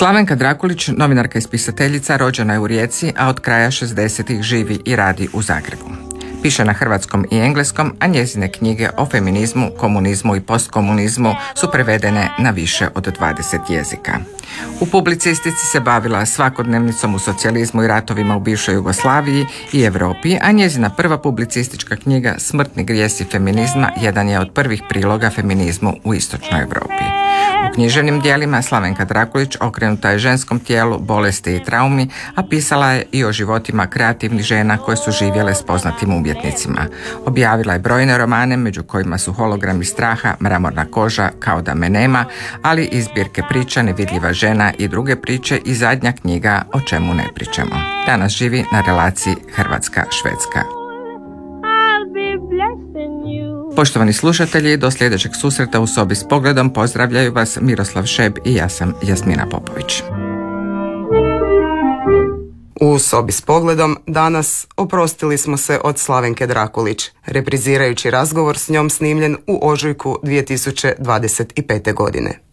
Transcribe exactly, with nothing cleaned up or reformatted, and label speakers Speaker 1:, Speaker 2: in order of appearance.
Speaker 1: Slavenka Drakulić, novinarka i spisateljica, rođena je u Rijeci, a od kraja šezdesetih živi i radi u Zagrebu. Piše na hrvatskom i engleskom, a njezine knjige o feminizmu, komunizmu i postkomunizmu su prevedene na više od dvadeset jezika. U publicistici se bavila svakodnevnicom u socijalizmu i ratovima u bivšoj Jugoslaviji i Europi, a njezina prva publicistička knjiga Smrtni grijesi feminizma jedan je od prvih priloga feminizmu u istočnoj Europi. U književnim dijelima Slavenka Drakulić okrenuta je ženskom tijelu, bolesti i traumi, a pisala je i o životima kreativnih žena koje su živjele s poznatim umjetnicima. Objavila je brojne romane, među kojima su Hologrami straha, Mramorna koža, Kao da me nema, ali i zbirke priča Nevidljiva žena i druge priče i zadnja knjiga O čemu ne pričamo. Danas živi na relaciji Hrvatska-Švedska. Poštovani slušatelji, do sljedećeg susreta u Sobi s pogledom pozdravljaju vas Miroslav Šeb i ja sam Jasmina Popović.
Speaker 2: U Sobi s pogledom danas oprostili smo se od Slavenke Drakulić, reprizirajući razgovor s njom snimljen u ožujku dvije tisuće dvadeset pete. godine.